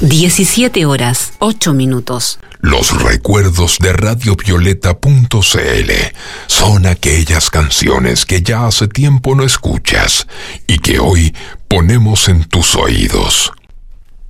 17 horas, 8 minutos. Los recuerdos de radiovioleta.cl son aquellas canciones que ya hace tiempo no escuchas y que hoy ponemos en tus oídos.